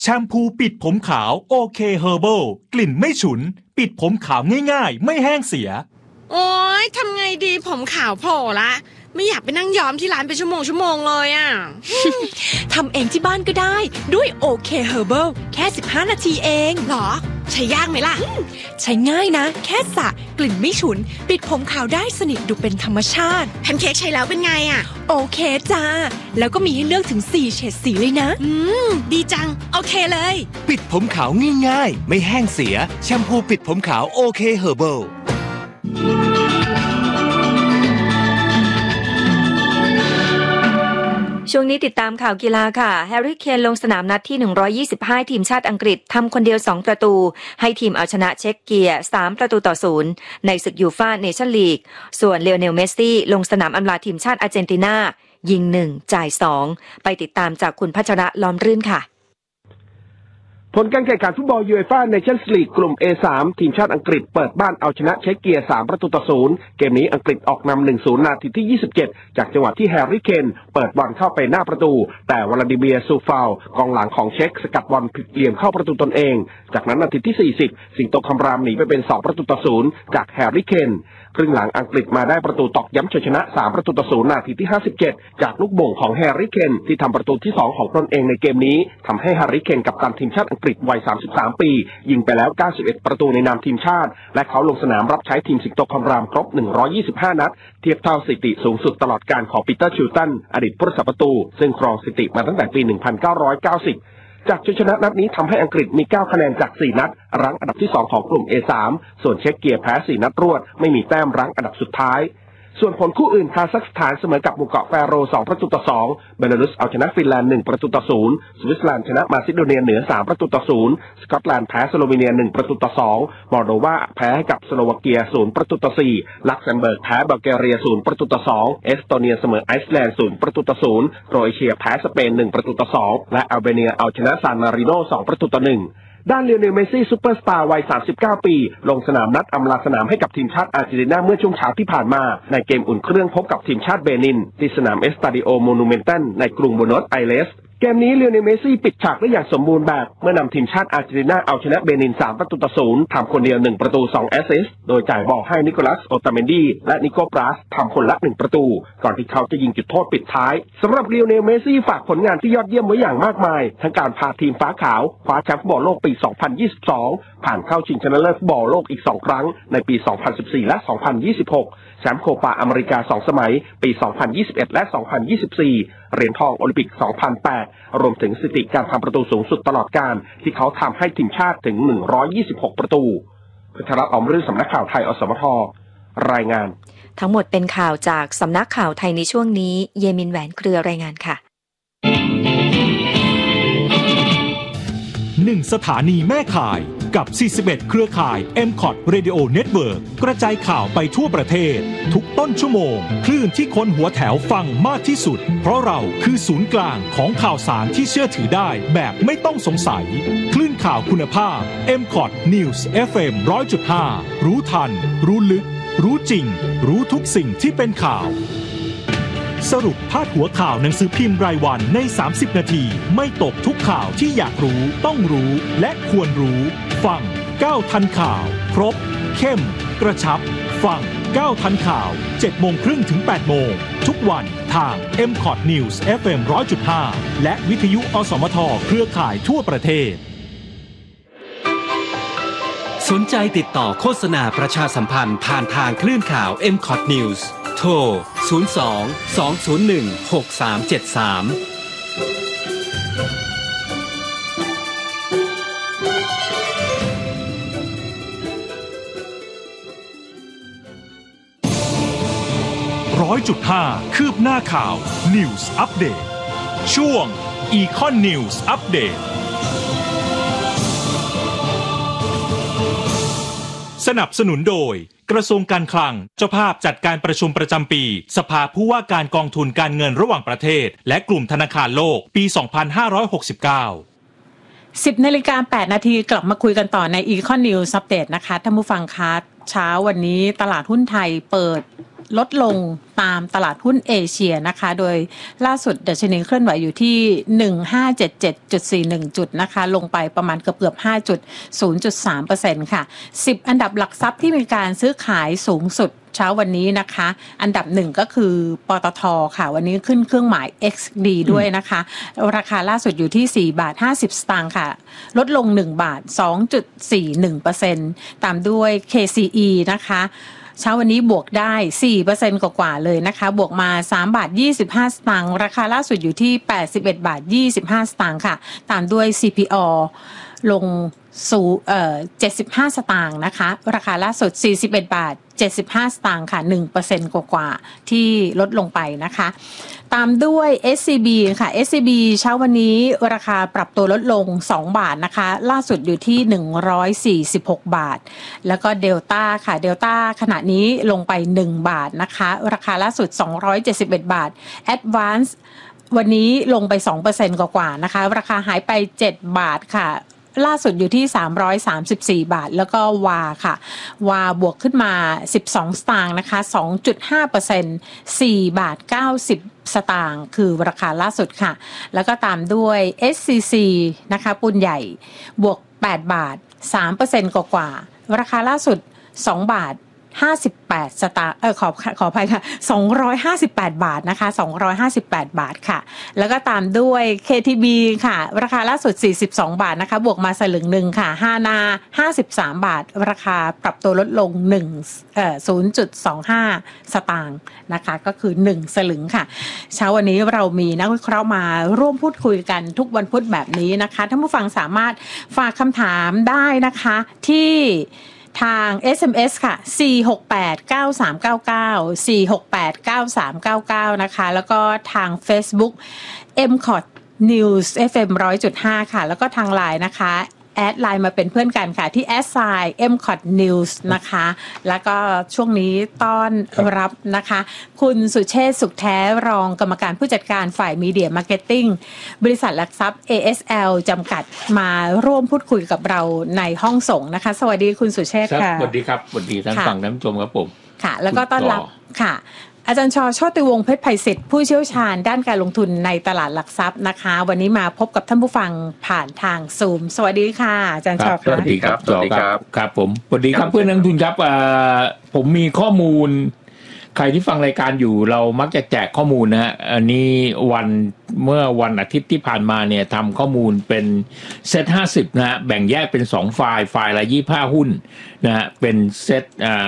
แชมพูปิดผมขาวโอเคเฮอร์เบิลกลิ่นไม่ฉุนปิดผมขาวง่ายๆไม่แห้งเสียโอ๊ยทำไงดีผมขาวโผล่ละไม่อยากไปนั่งย้อมที่ร้านเป็นชั่วโมงเลยอ่ะทำเองที่บ้านก็ได้ด้วยโอเคเฮอร์เบิลแค่15นาทีเองหรอใช้ยากไหมล่ะใช้ง่ายนะแค่สระกลิ่นไม่ฉุนปิดผมขาวได้สนิทดูเป็นธรรมชาติแพนเค้กใช้แล้วเป็นไงอ่ะโอเคจ้าแล้วก็มีให้เลือกถึง4เฉดสีเลยนะดีจังโอเคเลยปิดผมขาวง่ายๆไม่แห้งเสียแชมพูปิดผมขาวโอเคเฮอร์เบิลช่วงนี้ติดตามข่าวกีฬาค่ะแฮร์รี่เคนลงสนามนัดที่125ทีมชาติอังกฤษทำคนเดียว2ประตูให้ทีมเอาชนะเช็กเกีย3-0ในศึกยูฟ่าเนชั่นลีกส่วนเลโอเนลเมสซี่ลงสนามอำลาทีมชาติอาร์เจนตินายิง1จ่าย2ไปติดตามจากคุณพัชระล้อมรื่นค่ะผลการแข่งขันฟุตบอลยูฟ่าเนชั่นส์ลีกกลุ่ม A3 ทีมชาติอังกฤษเปิดบ้านเอาชนะเช็กเกีย3-0เกมนี้อังกฤษออกนำ 1-0 นาทีที่27จากจังหวะที่แฮร์รี่เคนเปิดบอลเข้าไปหน้าประตูแต่วลาดิเมียร์ซูฟาวกองหลังของเช็กสกัดบอลผิดเหลี่ยมเข้าประตูตนเองจากนั้นนาทีที่40สิงโตคำรามหนีไปเป็น2-0จากแฮร์รี่เคนครึ่งหลังอังกฤษมาได้ประตูตอกย้ำชัยชนะ3-0นาทีที่57จากลูกโบ่งของแฮร์รี่เคนที่ทำประตูที่2ของตนเองในเกมนี้ทำให้แฮร์รี่เคนกัปตันทีมชาติอังกฤษวัย33ปียิงไปแล้ว91ประตูในนามทีมชาติและเขาลงสนามรับใช้ทีมสิงโตคำรามครบ125นัดเทียบเท่าสถิติสูงสุดตลอดการของปีเตอร์ชิลตันอดีตผู้รักษาประตูซึ่งครองสถิติมาตั้งแต่ปี1990จากชัยชนะนัดนี้ทำให้อังกฤษมี9คะแนนจาก4นัดรั้งอันดับที่2ของกลุ่ม A3 ส่วนเช็กเกียแพ้4นัดรวดไม่มีแต้มรั้งอันดับสุดท้ายส่วนผลคู่อื่นคาซัคสถานเสมอกับหมู่เกาะแฟโร2-2เบลารุสเอาชนะฟินแลนด์1-0สวิตเซอร์แลนด์ชนะมาซิโดเนียเหนือ3-0สกอตแลนด์แพ้สโลวีเนีย1-2มอลโดวาแพ้ให้กับสโลวาเกีย0-4ลักเซมเบิร์กแพ้บัลแกเรีย0-2เอสโตเนียเสมอไอซ์แลนด์0-0โครเอเชียแพ้สเปน1-2และอัลเบเนียเอาชนะซานมาริโน2-1ด้านเลโอเนลเมสซี่ซูเปอร์สตาร์วัย39ปีลงสนามนัดอำลาสนามให้กับทีมชาติอาร์เจนตินาเมื่อช่วงเช้าที่ผ่านมาในเกมอุ่นเครื่องพบกับทีมชาติเบนินที่สนามเอสตาดิโอโมนูเมนตันในกรุงบูโนสไอเรสเกมนี้เลโอเนลเมสซี่ปิดฉากได้อย่างสมบูรณ์แบบเมื่อนำทีมชาติอาร์เจนตินาเอาชนะเบนิน3-0ทำคนเดียว1ประตู2แอสซิสต์โดยจ่ายบอลให้นิโคลัสโอตาเมนดีและนิโคปรัสทำคนละ1ประตูก่อนที่เขาจะยิงจุดโทษปิดท้ายสำหรับเลโอเนลเมสซี่ฝากผลงานที่ยอดเยี่ยมไว้อย่างมากมายทั้งการพาทีมฟ้าขาวคว้าแชมป์ฟุตบอลโลกปี2022ผ่านเข้าชิงชนะเลิศฟุตบอลโลกอีก2ครั้งในปี2014และ2026แชมป์โคปาอเมริกา2สมัยปี2021และ2024เหรียญทองโอลิมปิก2008รวมถึงสถิติการทำประตูสูงสุดตลอดกาลที่เขาทำให้ทีมชาติถึง126ประตูพัชรอมรื่นสำนักข่าวไทยอสมทรายงานทั้งหมดเป็นข่าวจากสำนักข่าวไทยในช่วงนี้เยมินแหวนเครือรายงานค่ะ 1 สถานีแม่ข่ายกับ41เครือข่าย MCOT Radio Network กระจายข่าวไปทั่วประเทศทุกต้นชั่วโมงคลื่นที่คนหัวแถวฟังมากที่สุดเพราะเราคือศูนย์กลางของข่าวสารที่เชื่อถือได้แบบไม่ต้องสงสัยคลื่นข่าวคุณภาพ MCOT News FM 100.5 รู้ทันรู้ลึกรู้จริงรู้ทุกสิ่งที่เป็นข่าวสรุปพาดหัวข่าวหนังสือพิมพ์รายวันใน30นาทีไม่ตกทุกข่าวที่อยากรู้ต้องรู้และควรรู้ฟังก้าวทันข่าวครบเข้มกระชับฟังก้าวทันข่าว 7:30 ถึง 8:00 นทุกวันทาง MCOT News FM 100.5 และวิทยุอสมทเครือข่ายทั่วประเทศสนใจติดต่อโฆษณาประชาสัมพันธ์ผ่านทางคลื่นข่าว MCOT News โทร 02-201-6373 100.5 คืบหน้าข่าว News Update ช่วง Econ News Update สนับสนุนโดยกระทรวงการคลังเจ้าภาพจัดการประชุมประจำปีสภาผู้ว่าการกองทุนการเงินระหว่างประเทศและกลุ่มธนาคารโลกปี 2569 10:08 น.กลับมาคุยกันต่อใน Econ News Update นะคะท่านผู้ฟังคะเช้าวันนี้ตลาดหุ้นไทยเปิดลดลงตามตลาดหุ้นเอเชียนะคะโดยล่าสุดดัชนีเคลื่อนไหวอยู่ที่ 1577.41 จุดนะคะลงไปประมาณเกือบ 5 จุด 0.3% ค่ะ10อันดับหลักทรัพย์ที่มีการซื้อขายสูงสุดเช้าวันนี้นะคะอันดับ1ก็คือปตท.ค่ะวันนี้ขึ้นเครื่องหมาย XD ด้วยนะคะราคาล่าสุดอยู่ที่4.50 บาทค่ะลดลง1 บาท 2.41% ตามด้วย KCE นะคะเช้าวันนี้บวกได้ 4% กว่าๆเลยนะคะบวกมา3.25 บาทราคาล่าสุดอยู่ที่81.25 บาทค่ะตามด้วย CPO ลงสู่75 สตางค์นะคะราคาล่าสุด41.75 บาทค่ะ 1% กว่าๆที่ลดลงไปนะคะตามด้วย SCB ค่ะ SCB เช้าวันนี้ราคาปรับตัวลดลง2 บาทนะคะล่าสุดอยู่ที่146 บาทแล้วก็ Delta ค่ะ Delta ขณะนี้ลงไป1 บาทนะคะราคาล่าสุด271 บาท Advance วันนี้ลงไป 2% กว่าๆนะคะราคาหายไป7 บาทค่ะล่าสุดอยู่ที่334 บาทแล้วก็วาค่ะวาบวกขึ้นมา12 สตางค์นะคะ 2.5% 4.90 บาทสตางค์คือราคาล่าสุดค่ะแล้วก็ตามด้วย SCC นะคะปูนใหญ่บวก8 บาท 3% กว่าราคาล่าสุด2 บาท58 สตางค์ขออภัยค่ะ258 บาทนะคะ258 บาทค่ะแล้วก็ตามด้วย KTB ค่ะราคาล่าสุด42 บาทนะคะบวกมาสลึงนึงค่ะ5 นา53 บาทราคาปรับตัวลดลง0.25 สตางค์นะคะก็คือ1 สลึงค่ะเช้าวันนี้เรามีนักวิเคราะห์มาร่วมพูดคุยกันทุกวันพุธแบบนี้นะคะท่านผู้ฟังสามารถฝากคำถามได้นะคะที่ทาง SMS ค่ะ4689399 4689399นะคะแล้วก็ทาง Facebook MCOT News FM 100.5 ค่ะแล้วก็ทาง LINE นะคะแอดไลน์มาเป็นเพื่อนกันค่ะที่ @MCOT News นะคะแล้วก็ช่วงนี้ต้อนรับนะคะคุณสุเชษฐ์สุขแท้รองกรรมการผู้จัดการฝ่ายมีเดียมาร์เก็ตติ้งบริษัทหลักทรัพย์ ASL จำกัดมาร่วมพูดคุยกับเราในห้องส่งนะคะสวัสดีคุณสุเชษฐ์ค่ะสวัสดีครับสวัสดีท่านฟังท่านผู้ชมครับผมค่ะแล้วก็ต้อนรับค่ะอาจารย์ชอ โชติวงศ์เพชรไพศิษฐ์ผู้เชี่ยวชาญด้านการลงทุนในตลาดหลักทรัพย์นะคะวันนี้มาพบกับท่านผู้ฟังผ่านทางซูมสวัสดีค่ะอาจารย์ชอสวัสดีครับสวัสดีครับครับผมสวัสดีครับเพื่อนนักลงทุนครับผมมีข้อมูลใครที่ฟังรายการอยู่เรามักจะแจกข้อมูลนะฮะอันนี้เมื่อวันอาทิตย์ที่ผ่านมาเนี่ยทำข้อมูลเป็นเซต50นะฮะแบ่งแยกเป็น2ไฟล์ละ25หุ้นนะฮะเป็นเซต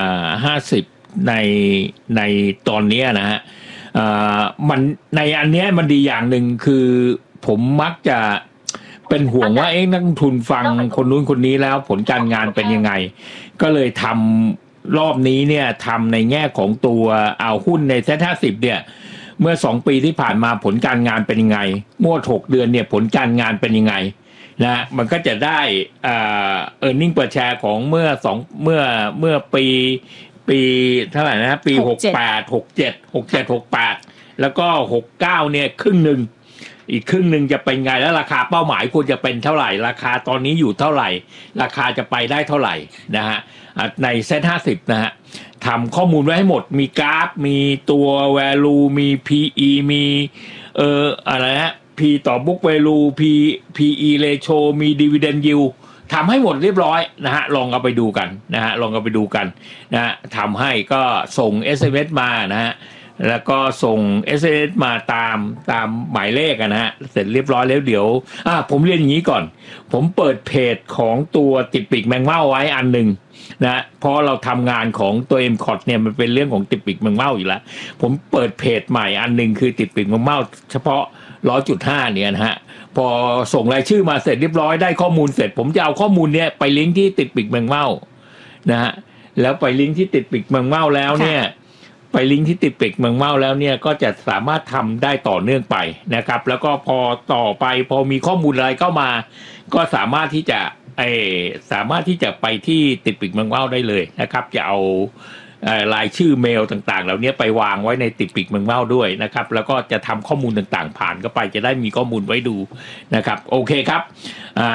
50ในตอนนี้นะฮะมันในอันนี้มันดีอย่างหนึ่งคือผมมักจะเป็นห่วงว่านักลงทุนฟังคนนู้นคนนี้แล้วผลการงานเป็นยังไงก็เลยทำรอบนี้เนี่ยทำในแง่ของตัวเอาหุ้นในเซ็ต50เนี่ยเมื่อ2ปีที่ผ่านมาผลการงานเป็นยังไงงวด6เดือนเนี่ยผลการงานเป็นยังไงนะมันก็จะได้earning per share ของเมื่อปีเท่าไหร่นะปี68 67 68แล้วก็69เนี่ยครึ่งนึงอีกครึ่งนึงจะเป็นไงแล้วราคาเป้าหมายควรจะเป็นเท่าไหร่ราคาตอนนี้อยู่เท่าไหร่ราคาจะไปได้เท่าไหร่นะฮะในเซ็ต50นะฮะทำข้อมูลไว้ให้หมดมีกราฟมีตัว value มี PE มีอะไรนะ P ต่อ book value PE ratio มี dividend yieldทำให้หมดเรียบร้อยนะฮะลองเอาไปดูกันนะฮะลองเอาไปดูกันนะฮะทำให้ก็ส่ง SMS มานะฮะแล้วก็ส่ง SMS มาตามหมายเลขนะฮะเสร็จเรียบร้อยแล้วเดี๋ยวผมเรียนอย่างนี้ก่อนผมเปิดเพจของตัวติดปีกแมงเม่าไว้อันหนึ่งนะเพราะเราทำงานของตัว MCOT เนี่ยมันเป็นเรื่องของติดปีกแมงเม่าอยู่แล้วผมเปิดเพจใหม่อันหนึ่งคือติดปีกแมงเม่าเฉพาะ 100.5 เนี่ยนะฮะพอส่งรายชื่อมาเสร็จเรียบร้อยได้ข้อมูลเสร็จผมจะเอาข้อมูลเนี้ยไปลิงก์ที่ติดปีกแมงเม่านะฮะแล้วไปลิงก์ที่ติดปีกแมงเม่าแล้วเนี่ยไปลิงก์ที่ติดปีกแมงเม่าแล้วเนี่ยก็จะสามารถทำได้ต่อเนื่องไปนะครับแล้วก็พอต่อไปพอมีข้อมูลอะไรเข้ามาก็สามารถที่จะไปที่ติดปีกแมงเม่าได้เลยนะครับจะเอารายชื่อเมลต่างๆเหล่านี้ไปวางไว้ในติดปีกแมงเม่าด้วยนะครับแล้วก็จะทำข้อมูลต่างๆผ่านเข้าไปจะได้มีข้อมูลไว้ดูนะครับโอเคครับ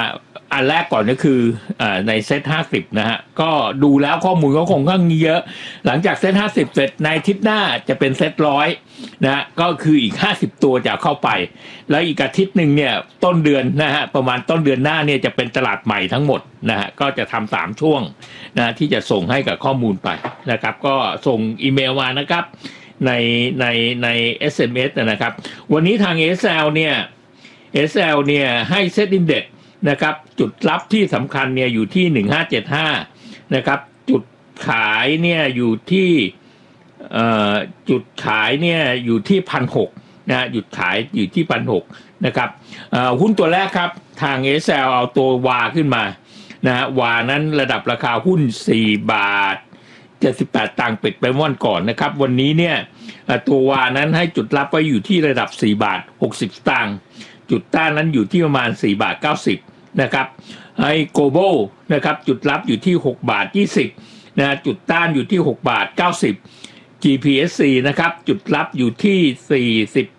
อันแรกก่อนก็คือในเซต50นะฮะก็ดูแล้วข้อมูลก็คงเยอะหลังจากเซต50เสร็จในอาทิตย์หน้าจะเป็นเซต100นะก็คืออีก50ตัวจะเข้าไปแล้วอีกอาทิตย์นึงเนี่ยต้นเดือนนะฮะประมาณต้นเดือนหน้าเนี่ยจะเป็นตลาดใหม่ทั้งหมดนะฮะก็จะทำ3ช่วงนะที่จะส่งให้กับข้อมูลไปนะครับก็ส่งอีเมลมานะครับใน SMS นะครับวันนี้ทาง SL เนี่ยให้เซตอินเด็กซ์นะครับจุดรับที่สำคัญเนี่ยอยู่ที่1575นะครับจุดขายเนี่ยอยู่ที่จุดขายเนี่ยอยู่ที่ 1,600 นะหยุดขายอยู่ที่ 1,600 นะครับหุ้นตัวแรกครับทาง SL เอาตัววาขึ้นมานะฮะวานั้นระดับราคาหุ้น4 บาท 78 ตังค์ปิดไปวันก่อนนะครับวันนี้เนี่ยตัววานั้นให้จุดรับไว้อยู่ที่ระดับ4 บาท 60 ตังค์จุดต้านนั้นอยู่ที่ประมาณ4 บาท 90นะครับไอ้โกลบอลนะครับจุดรับอยู่ที่6 บาท 20นะจุดต้านอยู่ที่6 บาท 90 GPSC นะครับจุดรับอยู่ที่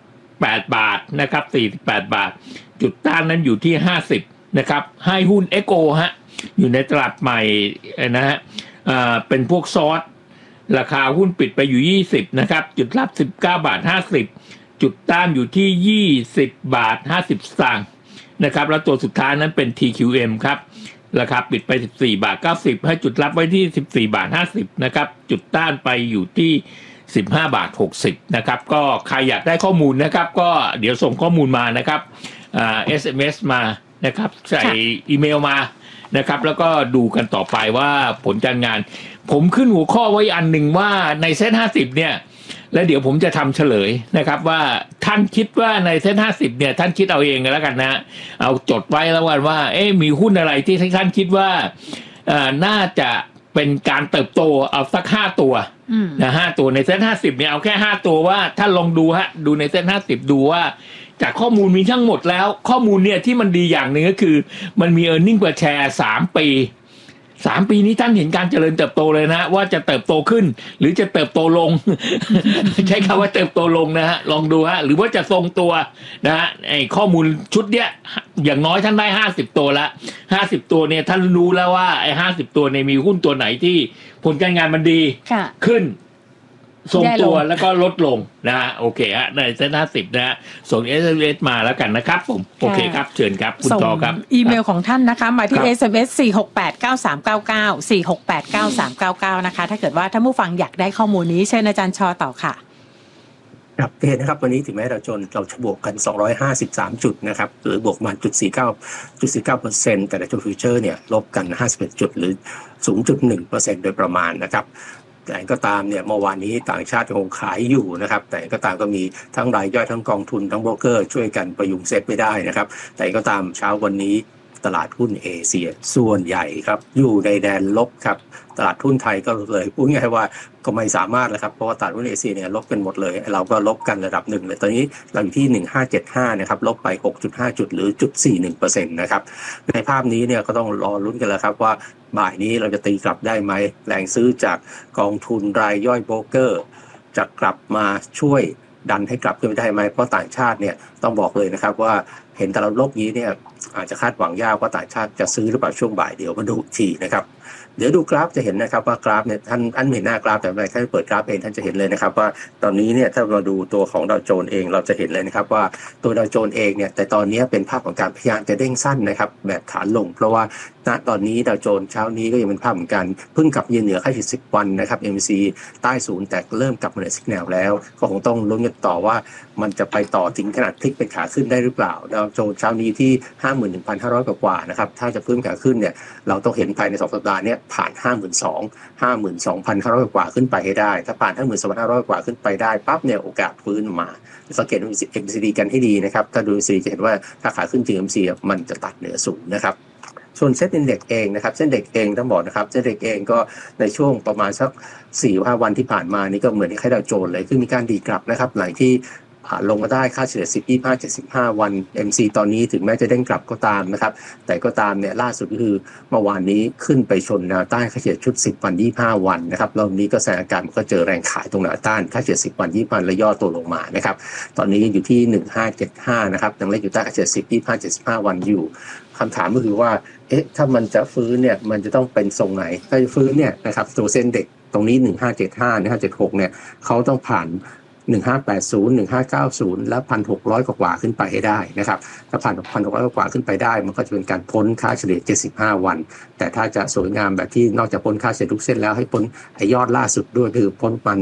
48 บาทนะครับ48 บาทจุดต้านนั้นอยู่ที่50นะครับให้หุ้น Echo ฮะอยู่ในตลาดใหม่นะฮะเป็นพวกซอสราคาหุ้นปิดไปอยู่20นะครับจุดรับ19 บาท 50จุดต้านอยู่ที่20 บาท 50 สตางค์นะครับแล้วตัวสุดท้ายนั้นเป็น TQM ครับราคาปิดไป14 บาท 90ให้จุดรับไว้ที่14 บาท 50นะครับจุดต้านไปอยู่ที่15 บาท 60นะครับก็ใครอยากได้ข้อมูลนะครับก็เดี๋ยวส่งข้อมูลมานะครับSMS มานะครับใส่อีเมลมานะครับแล้วก็ดูกันต่อไปว่าผลการงานผมขึ้นหัวข้อไว้อันหนึ่งว่าในเซ็ต50เนี่ยแล้วเดี๋ยวผมจะทำเฉลยนะครับว่าท่านคิดว่าในเซ็ต50เนี่ยท่านคิดเอาเองกันแล้วกันนะเอาจดไว้แล้วว่ามีหุ้นอะไรที่ท่านคิดว่าน่าจะเป็นการเติบโตเอาสัก5ตัวนะ5ตัวในเซ็ต50เนี่ยเอาแค่5ตัวว่าท่านลองดูดูในเซ็ต50ดูว่าจากข้อมูลมีทั้งหมดแล้วข้อมูลเนี่ยที่มันดีอย่างหนึ่งก็คือมันมี earning per share 3 ปีนี้ท่านเห็นการเจริญเติบโตเลยนะว่าจะเติบโตขึ้นหรือจะเติบโตลง ใช้คำว่าเติบโตลงนะฮะลองดูหรือว่าจะทรงตัวนะฮะไอ้ข้อมูลชุดเนี้ยอย่างน้อยท่านได้50ตัวละ50ตัวเนี่ยท่านรู้แล้วว่าไอ้50ตัวเนี่ยมีหุ้นตัวไหนที่ผลการงานมันดีขึ้นทรงตัวแล้วก็ลดลงนะฮะโอเคฮะในเซ็ต50นะฮะส่ง SMS มาแล้วกันนะครับผมโอเคครับเชิญครับคุณต่อครับอีเมลของท่านนะคะมาที่ SMS 4689399 4689399นะคะถ้าเกิดว่าท่านผู้ฟังอยากได้ข้อมูลนี้เชิญอาจารย์ชอต่อค่ะครับเห็นนะครับวันนี้ถึงแม้เราจะบวกกัน253จุดนะครับหรือบวกมา0.49% แต่ในตัวฟิวเจอร์เนี่ยลบกัน51จุดหรือ 0.1% โดยประมาณนะครับแต่ก็ตามเนี่ยเมื่อวานนี้ต่างชาติคงขายอยู่นะครับแต่ก็ตามก็มีทั้งรายย่อยทั้งกองทุนทั้งโบรกเกอร์ช่วยกันประยุงเซ็ตไม่ได้นะครับแต่ก็ตามเช้าวันนี้ตลาดหุ้นเอเชียส่วนใหญ่ครับอยู่ในแดนลบครับตลาดหุ้นไทยก็เลยพูดง่ายๆว่าก็ไม่สามารถแล้วครับเพราะว่าตลาดหุ้นเอเชียเนี่ยลบกันหมดเลยเราก็ลบกันระดับหนึ่งเลยตอนนี้เราอยู่ที่1575นะครับลบไป 6.5 จุดหรือ 0.41% นะครับในภาพนี้เนี่ยก็ต้องรอลุ้นกันแล้วครับว่าบ่ายนี้เราจะตีกลับได้ไหมแรงซื้อจากกองทุนรายย่อยโบรกเกอร์จะกลับมาช่วยดันให้กลับขึ้นไปได้ไหมเพราะต่างชาติเนี่ยต้องบอกเลยนะครับว่าเห็นตลาดโลกนี้เนี่ยอาจจะคาดหวังยากว่าต่างชาติจะซื้อหรือเปล่าช่วงบ่ายเดี๋ยวมาดูทีนะครับเดี๋ยวดูกราฟจะเห็นนะครับว่ากราฟเนี่ยท่านเห็นหน้ากราฟแต่เมื่อท่านเปิดกราฟเองท่านจะเห็นเลยนะครับว่าตอนนี้เนี่ยถ้าเราดูตัวของดาวโจนส์เองเราจะเห็นเลยนะครับว่าตัวดาวโจนส์เองเนี่ยแต่ตอนนี้เป็นภาพของการพยายามจะเด้งสั้นนะครับแบบขาลงเพราะว่าณตอนนี้ดาวโจนส์เช้านี้ก็ยังเป็นภาพเหมือนกันเพิ่งกลับยืนเหนือค่าเฉลี่ย10 วันนะครับ MACD ใต้ศูนย์แต่เริ่มกลับมาเหนือสัญญาณแล้วก็คงต้องลุ้นกันต่อว่ามันจะไปต่อถึงขนาดพลิกเป็นขาขึ้นได้หรือเปล่าดาวโจนส์เช้านี้ที่ 51,500 กว่านะครับถ้าจะฟื้นขาขึ้นเนี่ยเราต้องเห็นภายใน2 สัปดาห์นี้ผ่าน 52,500 กว่าขึ้นไปให้ได้ถ้าผ่าน 52,500 กว่าขึ้นไปได้ปั๊บเนี่ยโอกาสฟื้นมาสังเกต MACD กันให้ดีนะครับถ้าดู MACD จะเห็นว่าถ้าขาขึ้นจริง MACD มันจะตัดเหนือศูนย์นะครับส่วนเซ็ตอินเด็กซ์เองนะครับเซ็ตอินเด็กซ์เองต้องบอกนะครับเซ็ตอินเด็กซ์เองก็ในช่วงประมาณสัก 4-5 วันที่ผ่านมานี่ก็เหมือนที่ดาวโจนส์เลยคือมีการดีกลับนะครับหลังที่ลงมาได้ค่าเฉลี่ย10 25 75 วัน MC ตอนนี้ถึงแม้จะเด้งกลับก็ตามนะครับแต่ก็ตามเนี่ยล่าสุดก็คือเมื่อวานนี้ขึ้นไปชนแนวต้านค่าเฉลี่ยชุด10 วัน 25 วันนะครับรอบนี้ก็แสดงอาการมันก็เจอแรงขายตรงแนวต้านค่าเฉลี่ย10 วัน 25 วันและย่อตัวลงมานะครับตอนนี้อยู่ที่1575นะครับยังเล่นอยู่ใต้ค่าเฉลี่ย10 25 75 วันอยู่คำถามก็คือว่าถ้ามันจะฟื้นเนี่ยมันจะต้องเป็นทรงไหนถ้าจะฟื้นเนี่ยนะครับตัวเส้นเด็กตรงนี้1575 1576เนี่ยเขาต้องผ่าน1580 1590และ 1,600 กว่าขึ้นไปให้ได้นะครับถ้าผ่าน 1,600 กว่าขึ้นไปได้มันก็จะเป็นการพ้นค่าเฉลี่ย75 วันแต่ถ้าจะสวยงามแบบที่นอกจากพ้นค่าเฉลี่ยทุกเส้นแล้วให้พ้นยอดล่าสุดด้วยคือพ้นมัน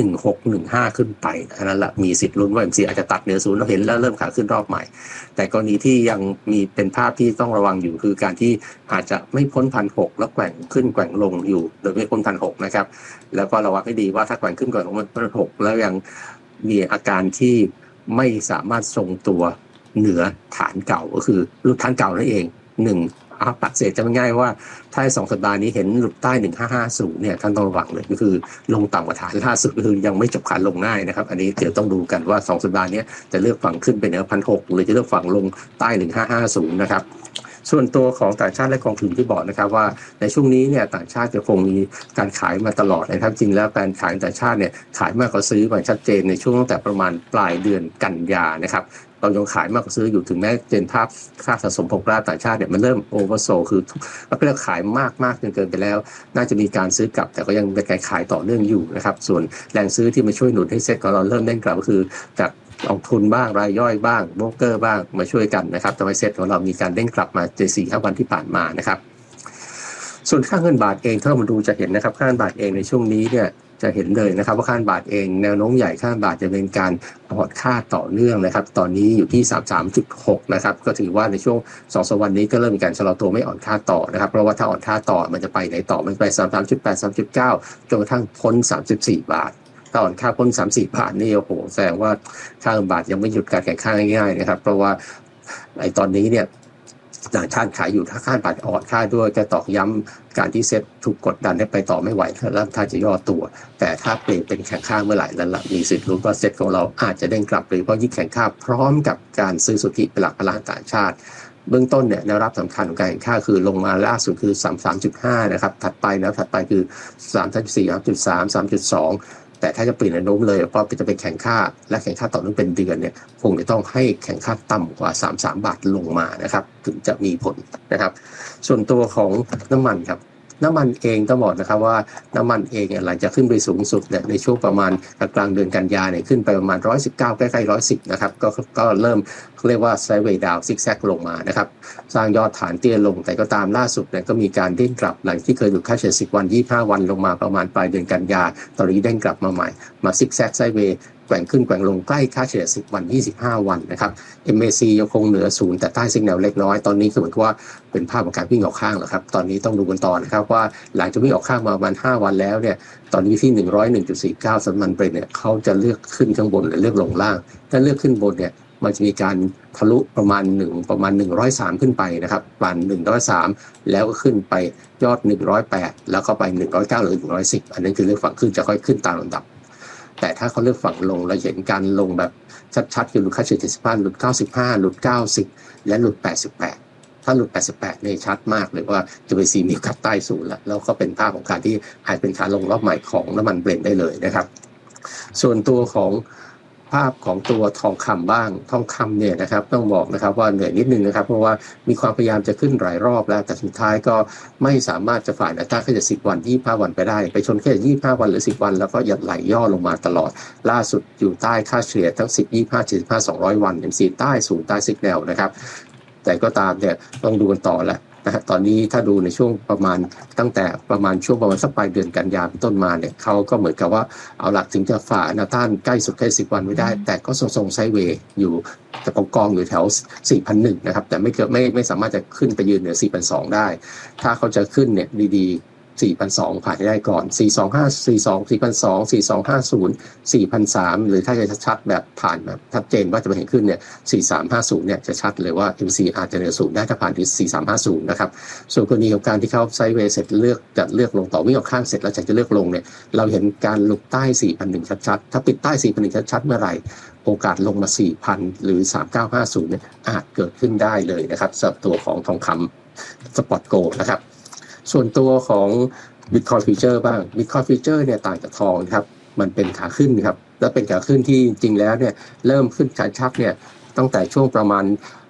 1615ขึ้นไปอันนั้นแหละมีสิทธิ์ลุ้นว่า MACD อาจจะตัดเหนือศูนย์เราเห็นแล้วเริ่มขาขึ้นรอบใหม่แต่กรณีที่ยังมีเป็นภาพที่ต้องระวังอยู่คือการที่อาจจะไม่พ้น 1,600 แล้วแกว่งขึ้นแกว่งลงอยู่โดยไม่พ้น 1,600 นะครับแล้วก็ระวังให้ดีว่าถ้าแกว่งขึ้นแกว่งลงมัน 1,600 แล้วยังมีอาการที่ไม่สามารถทรงตัวเหนือฐานเก่าก็คือหลุดฐานเก่านั่นเองปักเศษจะง่ายว่าถ้า2 สัปดาห์นี้เห็นหลุดใต้1550เนี่ยท่านต้องระวังเลยก็คือลงต่ำกว่าฐานล่าสุดก็คือยังไม่จบขาลงง่ายนะครับอันนี้เดี๋ยวต้องดูกันว่า2 สัปดาห์นี้จะเลือกฝั่งขึ้นไปเหนือ 1,600 หรือจะเลือกฝั่งลงใต้1550นะครับส่วนตัวของต่างชาติและกองทุนที่บอกนะครับว่าในช่วงนี้เนี่ยต่างชาติจะคงมีการขายมาตลอดนะครับจริงแล้วการขายต่างชาติเนี่ยขายมากกว่าซื้อมาชัดเจนในช่วงตั้งแต่ประมาณปลายเดือนกันยานะครับเรายังขายมากกว่าซื้ออยู่ถึงแม้เจนภาพค่าสะสมของต่างชาติเนี่ยมันเริ่มโอเวอร์โซลคือเราเป็นขายมากจนเกินไปแล้วน่าจะมีการซื้อกลับแต่ก็ยังเป็นการขายต่อเนื่องอยู่นะครับส่วนแรงซื้อที่มาช่วยหนุนให้เซ็ตของเราเริ่มเด้งกลับก็คือจากลงทุนบ้างรายย่อยบ้างโบรกเกอร์บ้างมาช่วยกันนะครับทำให้เซ็ตของเรามีการเด้งกลับมาใน 4-5 วันที่ผ่านมานะครับส่วนค่าเงินบาทเองถ้าเรามาดูจะเห็นนะครับค่าเงินบาทเองในช่วงนี้เนี่ยจะเห็นเลยนะครับว่าค่าเงินบาทเองแนวโน้มใหญ่ค่าเงินบาทจะเป็นการอ่อนค่าต่อเนื่องนะครับตอนนี้อยู่ที่ 33.6 นะครับก็ถือว่าในช่วง 2-3 วันนี้ก็เริ่มมีการชะลอตัวไม่อ่อนค่าต่อนะครับเพราะว่าถ้าอ่อนค่าต่อมันจะไปไหนต่อมันไป 33.8 39 จนกระทั่งพ้น 34 บาทถ้าอ่อนค่าพ้น 34 บาทนี่โอ้โหแสดงว่าค่าเงินบาทยังไม่หยุดการแข่งข้าง่ายๆนะครับเพราะว่าตอนนี้เนี่ยต่างชาติขายอยู่ถ้าค่าบาทอ่อนค่าด้วยจะตอกย้ำการที่เซ็ตถูกกดดันให้ไปต่อไม่ไหวแล้วถ้าจะย่อตัวแต่ถ้าเปลี่ยนเป็นแข่งข้าเมื่อไหร่แล้วมีสิทธิ์ลุ้นว่าเซ็ตของเราอาจจะเด้งกลับหรือเพราะยิ่งแข่งข้าพร้อมกับการซื้อสุทธิเป็นหลักพลังต่างชาติเบื้องต้นเนี่ยแนวรับสำคัญของการแข่งข้าคือลงมาล่าสุดคือ 33.5 นะครับถัดไปคือ 3.4 3.3 3.2แต่ถ้าจะเปลี่ยนแนวโน้มเลยเพราะจะไปแข่งค่าและแข่งค่าต่อเนื่องเป็นเดือนเนี่ยคงจะต้องให้แข่งค่าต่ำกว่า33 บาทลงมานะครับถึงจะมีผลนะครับส่วนตัวของน้ำมันครับน้ำมันเองต้องบอกนะครับว่าน้ำมันเองเนี่ยหลังจากขึ้นไปสูงสุดเนี่ยในช่วงประมาณกลางเดือนกันยาเนี่ยขึ้นไปประมาณ119ใกล้ๆ110นะครับก็เริ่มเรียกว่าไซด์เวย์ดาวน์ซิกแซกลงมานะครับสร้างยอดฐานเตี้ยลงแต่ก็ตามล่าสุดเนี่ยก็มีการเด้งกลับหลังที่เคยหลุดค่าเฉลี่ย10 วัน25 วันลงมาประมาณปลายเดือนกันยาตอนนี้เด้งกลับมาใหม่มาซิกแซกไซด์เวย์แกว่งขึ้นแกว่งลงใกล้ค่าเฉลี่ย10 วัน25 วันนะครับ MAC ยังคงเหนือศูนย์แต่ใต้ซิกแนลเล็กน้อยตอนนี้ก็เหมือนกับว่าเป็นภาพของการวิ่งออกข้างแล้วครับตอนนี้ต้องดูกันต่อนะครับว่าหลังจากวิ่งออกข้างมาประมาณ5 วันแล้วเนี่ยตอนนี้ที่ 101.49 สำนักเบรนเนี่ยเขาจะเลือกขึ้นข้างบนหรือเลือกลงล่างถ้าเลือกขึ้นบนเนี่ยมันจะมีการทะลุประมาณ103ขึ้นไปนะครับประมาณ103แล้วก็ขึ้นไปยอด108แล้วก็ไป109หรือ110อันนั้นคือเลือกฝั่งขึ้นจะค่อยขึ้นตามลำดับแต่ถ้าเขาเลือกฝั่งลงเราเห็นการลงแบบชัดๆคือหลุดค่าเฉลี่ย75หลุด95หลุด90และหลุด88ถ้าหลุด88เนี่ยชัดมากเลยว่าจะไปซีมีกลับใต้ศูนย์แล้วก็เป็นภาพของการที่อาจเป็นขาลงรอบใหม่ของน้ำมันเบรนท์ได้เลยนะครับส่วนตัวของภาพของตัวทองคำบ้างทองคำเนี่ยนะครับต้องบอกนะครับว่าเหนื่อยนิดนึงนะครับเพราะว่ามีความพยายามจะขึ้นหลายรอบแล้วแต่สุดท้ายก็ไม่สามารถจะฝ่าแนวต้านแค่10 วัน25 วันไปได้ไปชนแค่25 วันหรือ10 วันแล้วก็ยัดไหลย่อลงมาตลอดล่าสุดอยู่ใต้ค่าเฉลี่ยทั้ง10 25 75 200 วันMACDใต้ศูนย์ใต้ซิกแนลนะครับแต่ก็ตามเนี่ยต้องดูกันต่อแล้วนะตอนนี้ถ้าดูในช่วงประมาณตั้งแต่ประมาณช่วงประมาณสักปลายเดือนกันยายนต้นมาเนี่ยเขาก็เหมือนกับว่าเอาหลักถึงจะฝ่าแนวต้านใกล้สุดแค่10 วันไม่ได้แต่ก็ทรงไซด์เวย์อยู่แต่กองอยู่แถว 4,100 นะครับแต่ไม่สามารถจะขึ้นไปยืนเหนือ 4,200 ได้ถ้าเขาจะขึ้นเนี่ยดีๆ 4,200 ผ่านได้ก่อน425 42 4,200 4250 4,300 หรือถ้าจะชัดแบบผ่านแบบชัดเจนว่าจะไปเห็นขึ้นเนี่ย4350เนี่ยจะชัดเลยว่า MC อาจจะเหนือศูนย์ได้ถ้าผ่านที่4350นะครับส่วนกรณีของการที่เขาไซด์เวย์เสร็จเลือกลงต่อวิ่งออกข้างเสร็จแล้วจะเลือกลงเนี่ยเราเห็นการหลุดใต้ 4,100 ชัดๆถ้าปิดใต้ 4,100 ชัดๆเมื่อไหร่โอกาสลงมา 4,000 หรือ 3950 เนี่ยอาจเกิดขึ้นได้เลยนะครับสำหรับตัวของทองคำสปอตโกลด์นะครับส่วนตัวของ Bitcoin Future บ้าง Bitcoin Future เนี่ยต่างจากทองครับมันเป็นขาขึ้นครับและเป็นขาขึ้นที่จริงแล้วเนี่ยเริ่มขึ้นชัดๆเนี่ยตั้งแต่ช่วงประมาณ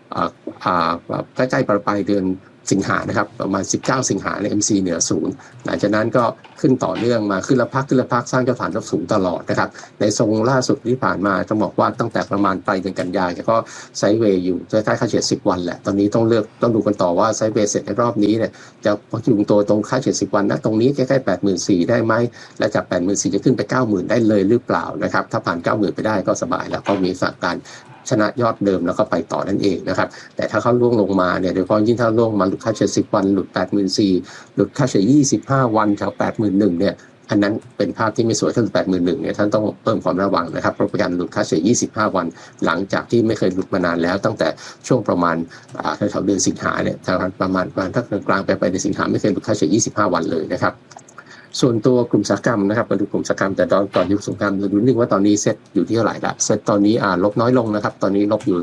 ใกล้ๆปลายเดือนสิงหานะครับประมาณ19สิงหาใน MC เหนือศูนย์หลังจากนั้นก็ขึ้นต่อเนื่องมาขึ้นละพักสร้างเจ้าฐานรับสูงตลอดนะครับในทรงล่าสุดที่ผ่านมาต้องบอกว่าตั้งแต่ประมาณปลายเดือนกันยายนก็ไซด์เวย์อยู่ใกล้ๆค่าเฉลี่ย10วันแหละตอนนี้ต้องดูกันต่อว่าไซด์เวย์เสร็จในรอบนี้เนี่ยจะอยู่ตัวตรงค่าเฉลี่ย10วันนะตรงนี้ใกล้ๆ 84,000 ได้ไหมและจาก 84,000 จะขึ้นไป 90,000 ได้เลยหรือเปล่านะครับถ้าผ่าน 90,000 ไปได้ก็สบายแล้วก็มีสถานการณ์ชนะยอดเดิมแล้วก็ไปต่อนั่นเองนะครับแต่ถ้าเขาล่วงลงมาเนี่ยโดยเฉพาะยิ่งถ้าล่วงมาหลุดค่าเฉลี่ย10วันหลุด 84,000 หลุดค่าเฉลี่ย25วันแถว 81,000 เนี่ยอันนั้นเป็นภาพที่ไม่สวยถ้าหลุด 81,000 เนี่ยท่านต้องเพิ่มความระวังนะครับเพราะการหลุดค่าเฉลี่ย25วันหลังจากที่ไม่เคยหลุดมานานแล้วตั้งแต่ช่วงประมาณแถวเดือนสิงหาเนี่ยประมาณถ้ากลางไปในสิงหาไม่เคยหลุดค่าเฉลี่ย25วันเลยนะครับส่วนตัวกลุ่มอุตสาหกรรมนะครับมาดูกลุ่มอุตสาหกรรมแต่ตอนยุคสงครามเราดูนึงว่าตอนนี้เซ็ตอยู่ที่เท่าไหร่ละเซ็ตตอนนี้ลบน้อยลงนะครับตอนนี้ลบอยู่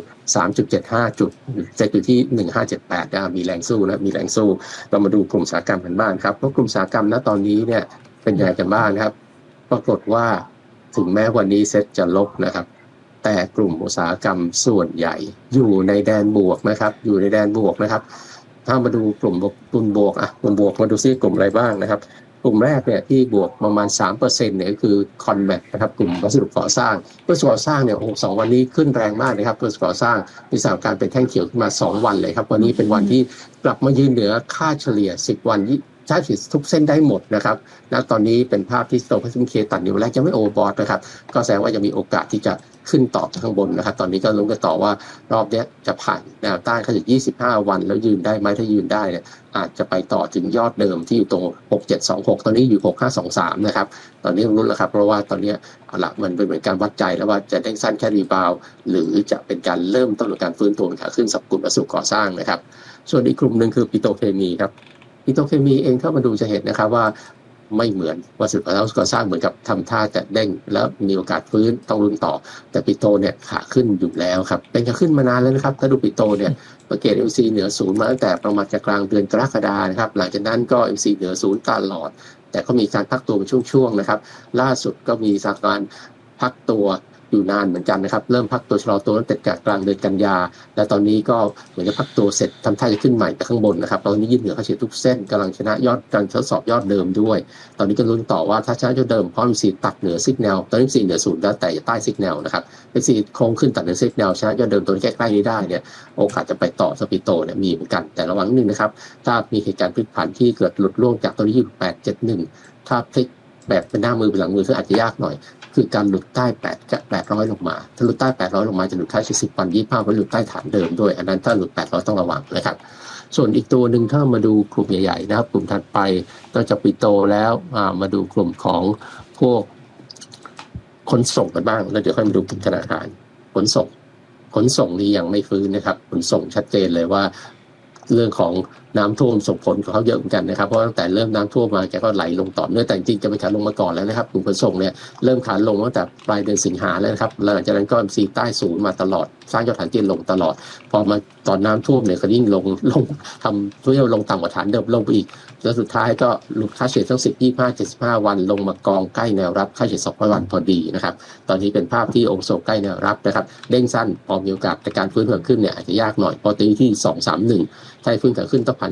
3.75 จุดเซ็ตอยู่ที่1578นะมีแรงสู้เรามาดูกลุ่มอุตสาหกรรมกันบ้างครับเพราะกลุ่มอุตสาหกรรมณตอนนี้เนี่ยเป็นยังไงกันบ้างนะครับปรากฏว่าถึงแม้วันนี้เซ็ตจะลบนะครับแต่กลุ่มอุตสาหกรรมส่วนใหญ่อยู่ในแดนบวกนะครับถ้ามาดูกลุ่มบวกมาดูซิกลุ่มอะไรบ้างนะครับกลุ่มแรกเนี่ยที่บวกประมาณ 3% เนี่ยก็คือคอนแมทนะครับกลุ่มวัสดุก่อสร้างเนี่ย2วันนี้ขึ้นแรงมากนะครับวัสดุก่อสร้างมีสถานการณ์เป็นแท่งเขียวขึ้นมา2วันเลยครับวันนี้เป็นวันที่กลับมายืนเหนือค่าเฉลี่ย10วันใช้ผิดทุกเส้นได้หมดนะครับณตอนนี้เป็นภาพที่โซลาร์เคตัดนิ้วแรกยังไม่โอเวอร์บอทนะครับก็แสดงว่ายังมีโอกาสที่จะขึ้นต่อข้างบนนะครับตอนนี้ก็ลุ้นกันต่อว่ารอบนี้จะผ่านแนวต้านค่าเฉลี่ย25วันแล้วยืนได้ไหมถ้ายืนได้เนี่ยอาจจะไปต่อถึงยอดเดิมที่อยู่ตรง6726ตอนนี้อยู่6523นะครับตอนนี้ลุ้นแล้วครับเพราะว่าตอนนี้มันเป็นเหมือนการวัดใจแล้วว่าจะเด้งสั้นแค่รีบาวหรือจะเป็นการเริ่มต้นการฟื้นตัวขาขึ้นสำหรับกลุ่มวัสดุก่อสร้างนะครับส่วนอีกกลุ่มนึงคือปิโตรเคมีครับปิโตรเคมีเองถ้ามาดูจะเห็นนะครับว่าไม่เหมือนวัสดุก่อสร้างเหมือนกับทำท่าจะเด้งแล้วมีโอกาสฟื้นต้องลุ้นต่อแต่ปิโตรเนี่ยขาขึ้นอยู่แล้วครับเป็นขาขึ้นมานานแล้วนะครับถ้าดูปิโตรเนี่ยสังเกต MC เหนือศูนย์มาตั้งแต่ประมาณกลางเดือนกรกฎาคมนะครับหลังจากนั้นก็ MC เหนือศูนย์ตลอดแต่ก็มีการพักตัวเป็นช่วงๆนะครับล่าสุดก็มีสถานการณ์พักตัวอยู่นานเหมือนกันนะครับเริ่มพักตัวชะลอตัวตั้งแต่กลางเดือนกันยาและตอนนี้ก็เหมือนจะพักตัวเสร็จทำท่าจะขึ้นใหม่แต่ข้างบนนะครับตอนนี้ยืนเหนือค่าเฉลี่ยทุกเส้นกำลังชนะยอดการทดสอบยอดเดิมด้วยตอนนี้ก็ลุ้นต่อว่าถ้าชนะยอดเดิมเพราะ MC ตัดเหนือซิกแนลตอนนี้ MC เหนือศูนย์แล้วแต่ใต้ซิกแนลนะครับ MC โค้งขึ้นตัดเหนือซิกแนลชนะยอดเดิมตัวใกล้ๆนี้ได้เนี่ยโอกาสจะไปต่อสปิโตเนี่ยมีเหมือนกันแต่ระวังนิดนึงนะครับถ้ามีเหตุการณ์พลิกผันที่เกิดหลุดล่วงจากตัวนี้อยู่871ถ้าพลิกแบบเป็นหน้ามือเป็นหลังมือซึ่งอาจจะยากหน่อยคือการหลุดใต้800ลงมาถ้าหลุดใต้800ลงมาจะหลุดค่าเฉลี่ย10วัน25ไว้หลุดใต้ฐานเดิมด้วยอันนั้นถ้าหลุด800ต้องระวังนะครับส่วนอีกตัวหนึ่งถ้ามาดูกลุ่มใหญ่ๆนะครับกลุ่มถัดไปก็จะปิโตแล้วมาดูกลุ่มของพวกขนส่งกันบ้างแล้วเดี๋ยวค่อยมาดูกลุ่มธนาคารขนส่งนี่ยังไม่ฟื้นนะครับขนส่งชัดเจนเลยว่าเรื่องของน้ำท่วมส่งผลของเขาเยอะเหมือนกันนะครับเพราะตั้งแต่เริ่มน้ำท่วมมาแกก็ไหลลงต่อเนื่องแต่จริงๆจะไปขาลงมาก่อนแล้วนะครับกลุ่มขนส่งเนี่ยเริ่มขาลงตั้งแต่ปลายเดือนสิงหาแล้วนะครับหลังจากนั้นก็ MC ใต้ศูนย์มาตลอดสร้างยอดฐานเตี้ยลงตลอดพอมาตอนน้ำท่วมเนี่ยก็ยิ่งลงทำเพื่อลงต่ำกว่าฐานเดิมลงไปอีกแล้วสุดท้ายก็หลุดค่าเฉลี่ยทั้ง10 25 75วันลงมากองใกล้แนวรับค่าเฉลี่ย200วันพอดีนะครับตอนนี้เป็นภาพที่องค์โซใกล้แนวรับนะครับเด้งสั้นพอมีโอกาสในการฟื้นเพิ่มขึ้นเนี่ยอาจจะยากหน่อยพอตีที่231ถ้าฟื้นเกิดขึ้นต้องผ่าน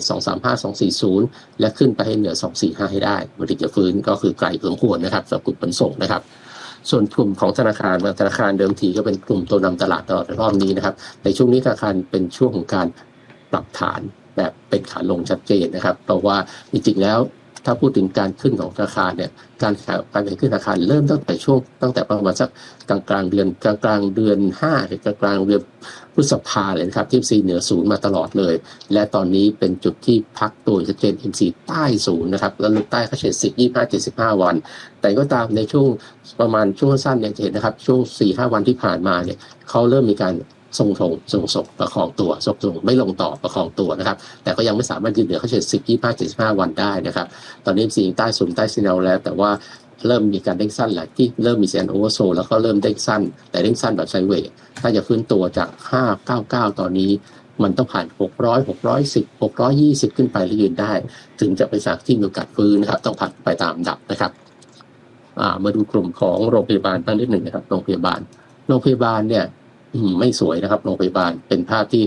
235-240และขึ้นไปให้เหนือ245ให้ได้มันถึงจะฟื้นก็คือไกลพอสมควรนะครับสำหรับกลุ่มขนส่งนะครับส่วนกลุ่มของธนาคารเดิมทีก็เป็นกลุ่มตัวนำตลาดตลอดรอบนี้นะครับในช่วงนี้ธนาคารเป็นช่วงของการปรับฐานแบบเป็นขาลงชัดเจนนะครับเพราะว่าจริงๆแล้วถ้าพูดถึงการขึ้นของธนาคารเนี่ยการขึ้นธนาคารเริ่มตั้งแต่ประมาณสักกลางเดือน5หรือกลางเดือนพฤษภาเลยนะครับที่ MC เหนือศูนย์มาตลอดเลยและตอนนี้เป็นจุดที่พักตัวชัดเจน MC ใต้ศูนย์นะครับแล้วหลุดใต้ค่าเฉลี่ย10 25 75วันแต่ก็ตามในช่วงประมาณช่วงสั้นเนี่ยจะเห็นนะครับช่วง 4-5 วันที่ผ่านมาเนี่ยเขาเริ่มมีการทรงประคองตัวไม่ลงต่อประคองตัวนะครับแต่ก็ยังไม่สามารถยืนเหนือค่าเฉลี่ย10 25 75วันได้นะครับตอนนี้MCใต้ศูนย์ใต้ซิกแนลแล้วแต่ว่าเริ่มมีการเด้งสั้นแหละที่เริ่มมีสัญญาณโอเวอร์โซแล้วก็เริ่มเด้งสั้นแต่เด้งสั้นแบบไซด์เวย์ถ้าจะฟื้นตัวจาก599ตอนนี้มันต้องผ่าน600 610 620ขึ้นไปแล้วยืนได้ถึงจะเป็นสักที่มีโอกาสฟื้นนะครับต้องผ่านไปตามดับนะครับมาดูกลุ่มของโรงพยาบาลบ้างนิดหนึ่งนะครับโรงพยาบาลเนี่ยไม่สวยนะครับโรงพยาบาลเป็นภาพที่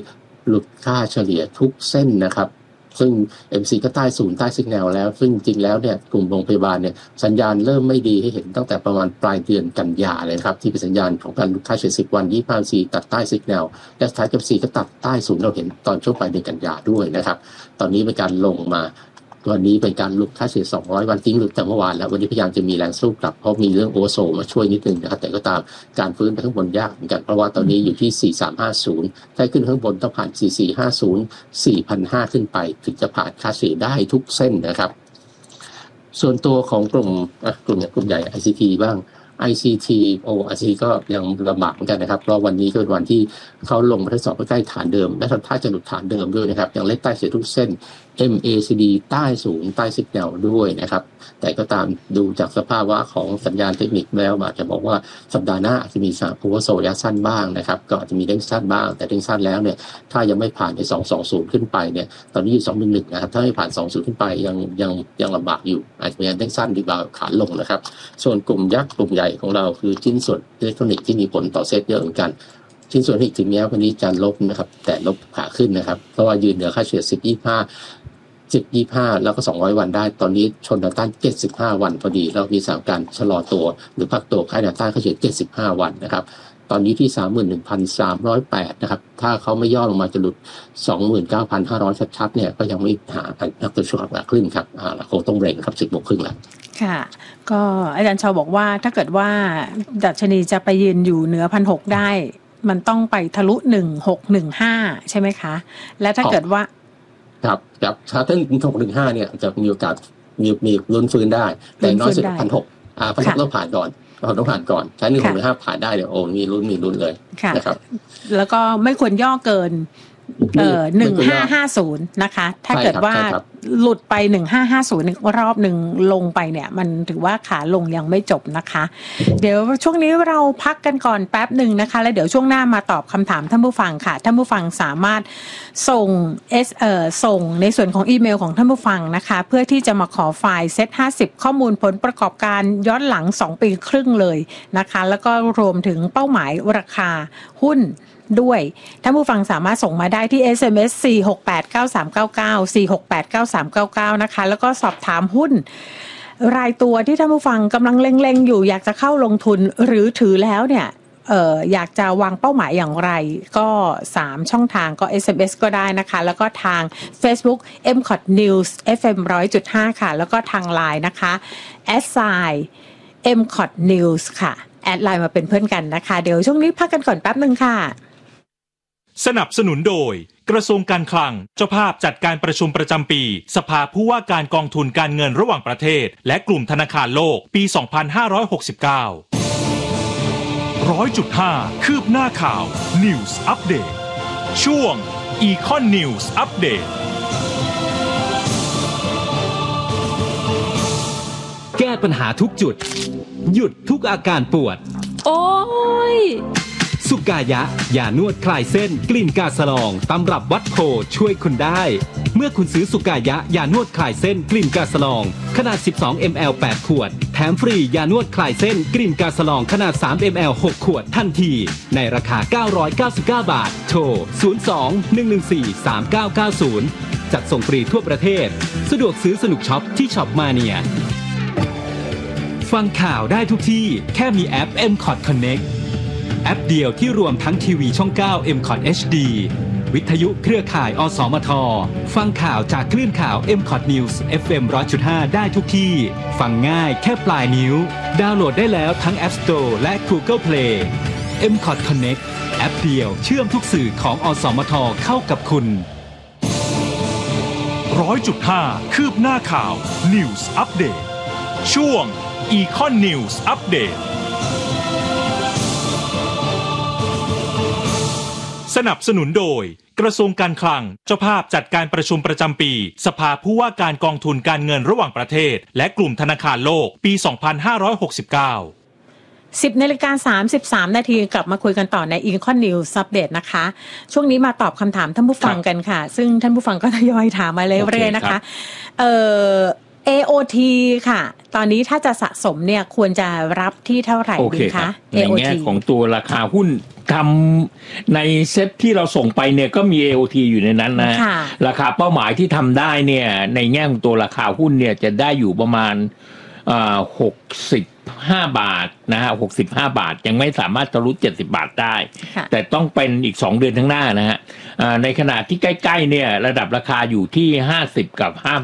หลุดค่าเฉลี่ยทุกเส้นนะครับซึ่ง MC ก็ใต้ศูนย์ใต้ซิกแนลแล้วซึ่งจริงแล้วเนี่ยกลุ่มโรงพยาบาลเนี่ยสัญญาณเริ่มไม่ดีให้เห็นตั้งแต่ประมาณปลายเดือนกันยาเลยครับที่เป็นสัญญาณของการหลุดค่าเฉลี่ย10 วัน25 ตัดใต้ซิกแนลและท้ายกับ MC ก็ตัดใต้ศูนย์เราเห็นตอนช่วงปลายเดือนกันยาด้วยนะครับตอนนี้เป็นการลงมาวันนี้เป็นการหลุดค่าเฉลี่ย200 วันทิ้งหลุดแต่เมื่อวานแล้ววันนี้พยายามจะมีแรงสู้กลับเพราะมีเรื่องโอโซมาช่วยนิดนึงนะครับแต่ก็ตามการฟื้นไปข้างบนยากเหมือนกันเพราะว่าตอนนี้อยู่ที่4350ถ้าขึ้นข้างบนต้องผ่าน4450 4,500 ขึ้นไปถึงจะผ่านค่าเฉลี่ยได้ทุกเส้นนะครับส่วนตัวของกลุ่มใหญ่ ICT บ้าง ICT ICT ก็ยังลำบากเหมือนกันนะครับเพราะวันนี้ก็เป็นวันที่เขาลงมาทดสอบใกล้ฐานเดิมและทำท่าจะหลุดฐานเดิมด้วยนะครับยังเล่นใต้เสียทุกเส้น MACD ใต้ศูนย์ใต้ซิกแนลด้วยนะครับแต่ก็ตามดูจากสภาพว่าของสัญญาณเทคนิคแล้วอาจจะบอกว่าสัปดาห์หน้าอาจจะมีโอเวอร์โซลระยะสั้นบ้างนะครับก็อาจจะมีเด้งสั้นบ้างแต่เด้งสั้นแล้วเนี่ยถ้ายังไม่ผ่านใน220ขึ้นไปเนี่ยตอนนี้อยู่211นะครับถ้าไม่ผ่าน20ขึ้นไปยังลำบากอยู่อาจจะมีเด้งสั้นดีกว่าขาลงนะครับส่วนกลุ่มยักษ์กลุ่มใหญ่ของเราคือชิ้นส่วนอิเล็กทรอนิกส์ที่มีผลต่อเซ็ตเยอะเหมือนกันชิ้นส่วนอีกถึงแม้วันนี้จะลบนะครับแต่ลบขาขึ้นนะครับเพราะว่ายืนเหนือค่าเฉลี่ย10-25แล้วก็200 วันได้ตอนนี้ชนแนวต้าน75 วันพอดีแล้วมีสถานการณ์ชะลอตัวหรือพักตัวค่าแนวต้านค่าเฉลี่ย75 วันนะครับตอนนี้ที่ 31,308 นะครับถ้าเขาไม่ย่อลงมาจะหลุด 29,500 ชัดๆเนี่ยก็ยังไม่หานักตัวช่วยขาขึ้นครับคงต้องเร่งครับ10 โมงครึ่งแล้วค่ะก็อาจารย์ชาวบอกว่าถ้าเกิดว่าดัชนีจะไปยืนอยู่เหนือ 1,600 ได้มันต้องไปทะลุ1615ใช่ไหมคะและถ้าเกิดว่าครับถ้าถึง615เนี่ยจะมีโอกาสมีลุ้นฟื้นได้แต่น้อยสุด 1,600 1,600ต้องผ่านก่อนใช้1,615ผ่านได้เดี๋ยวมีลุ้นเลยนะครับแล้วก็ไม่ควรย่อเกิน1550นะคะถ้าเกิดว่าหลุดไป1550รอบหนึ่งลงไปเนี่ยมันถือว่าขาลงยังไม่จบนะคะเดี๋ยวช่วงนี้เราพักกันก่อนแป๊บหนึ่งนะคะแล้วเดี๋ยวช่วงหน้ามาตอบคำถามท่านผู้ฟังค่ะท่านผู้ฟังสามารถส่งในส่วนของอีเมลของท่านผู้ฟังนะคะเพื่อที่จะมาขอไฟล์เซต50ข้อมูลผลประกอบการย้อนหลัง2 ปีครึ่งเลยนะคะแล้วก็รวมถึงเป้าหมายราคาหุ้นด้วยท่านผู้ฟังสามารถส่งมาได้ที่ SMS 4689399 4689399นะคะแล้วก็สอบถามหุ้นรายตัวที่ท่านผู้ฟังกำลังเล็งๆอยู่อยากจะเข้าลงทุนหรือถือแล้วเนี่ยอยากจะวางเป้าหมายอย่างไรก็3ช่องทางก็ SMS ก็ได้นะคะแล้วก็ทาง Facebook MCOT News FM 100.5 ค่ะแล้วก็ทาง LINE นะคะ @MCOT News ค่ะแอดไลน์มาเป็นเพื่อนกันนะคะเดี๋ยวช่วงนี้พักกันก่อนแป๊บนึงค่ะสนับสนุนโดยกระทรวงการคลังเจ้าภาพจัดการประชุมประจำปีสภาผู้ว่าการกองทุนการเงินระหว่างประเทศและกลุ่มธนาคารโลกปี 2569 100.5 คืบหน้าข่าว News Update ช่วง Econ News Update แก้ปัญหาทุกจุดหยุดทุกอาการปวดโอ้ยสุกายะยานวดคลายเส้นกลิ่นกาสลองตำรับวัดโพช่วยคุณได้เมื่อคุณซื้อสุกายะยานวดคลายเส้นกลิ่นกาสลองขนาด12 ml 8 ขวดแถมฟรียานวดคลายเส้นกลิ่นกาสลองขนาด3 ml 6 ขวดทันทีในราคา999 บาทโทร02-114-3990จัดส่งฟรีทั่วประเทศสะดวกซื้อสนุกช็อปที่ช็อปมาเนียฟังข่าวได้ทุกที่แค่มีแอป MCOT Connect แอปเดียวที่รวมทั้งทีวีช่อง 9 MCOT HD วิทยุเครือข่ายอสมทฟังข่าวจากคลื่นข่าว MCOT News FM 100.5 ได้ทุกที่ฟังง่ายแค่ปลายนิ้วดาวน์โหลดได้แล้วทั้ง App Store และ Google Play MCOT Connect แอปเดียวเชื่อมทุกสื่อของอสมทเข้ากับคุณ 100.5 คืบหน้าข่าว News Update ช่วง Econ News Update สนับสนุนโดยกระทรวงการคลังเจ้าภาพจัดการประชุมประจำปีสภาผู้ว่าการกองทุนการเงินระหว่างประเทศและกลุ่มธนาคารโลกปี 2569 10:33 นาทีกลับมาคุยกันต่อใน Econ News Update นะคะช่วงนี้มาตอบคำถามท่านผู้ฟังกันค่ะซึ่งท่านผู้ฟังก็ทยอยถามมาเลยเรื่อยๆนะคะAOT ค่ะตอนนี้ถ้าจะสะสมเนี่ยควรจะรับที่เท่าไหร่ดีคะในแง่ของตัวราคาหุ้นทำในเซ็ตที่เราส่งไปเนี่ยก็มี AOT อยู่ในนั้นนะราคาเป้าหมายที่ทำได้เนี่ยในแง่ของตัวราคาหุ้นเนี่ยจะได้อยู่ประมาณ65 บาทนะฮะ65 บาทยังไม่สามารถทะลุ70 บาทได้แต่ต้องเป็นอีก2 เดือนข้างหน้านะฮะในขณะที่ใกล้ๆเนี่ยระดับราคาอยู่ที่50 กับ